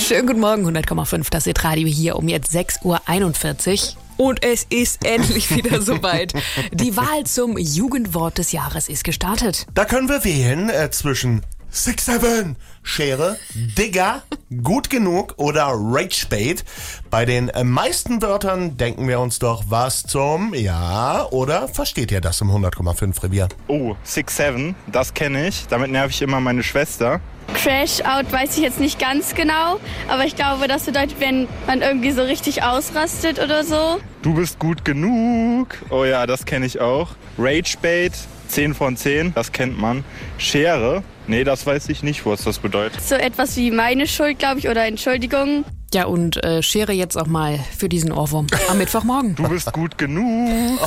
Schönen guten Morgen, 100,5, das ist Radio hier um jetzt 6:41 Uhr. Und es ist endlich wieder soweit. Die Wahl zum Jugendwort des Jahres ist gestartet. Da können wir wählen zwischen 6-7, Schere, Digger, gut genug oder Ragebait. Bei den meisten Wörtern denken wir uns doch was zum, ja, oder versteht ihr das im 100,5 Revier? Oh, 6-7, das kenne ich. Damit nerv ich immer meine Schwester. Crash-out weiß ich jetzt nicht ganz genau, aber ich glaube, das bedeutet, wenn man irgendwie so richtig ausrastet oder so. Du bist gut genug. Oh ja, das kenne ich auch. Ragebait, 10 von 10, das kennt man. Schere, nee, das weiß ich nicht, was das bedeutet. So etwas wie meine Schuld, glaube ich, oder Entschuldigung. Ja, und Schere jetzt auch mal für diesen Ohrwurm am Mittwochmorgen. Du bist gut genug.